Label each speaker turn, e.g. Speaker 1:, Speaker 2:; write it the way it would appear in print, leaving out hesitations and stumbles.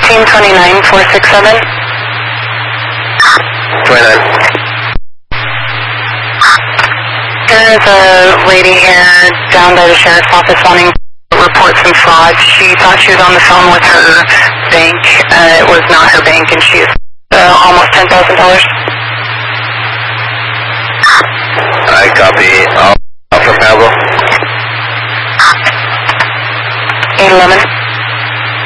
Speaker 1: 1529467.
Speaker 2: 29.
Speaker 1: There is a lady here down by the sheriff's office wanting to report some fraud. She thought she was on the phone with her bank. It was not her bank, and she's almost $10,000.
Speaker 2: I copy. From Pablo.
Speaker 1: 811.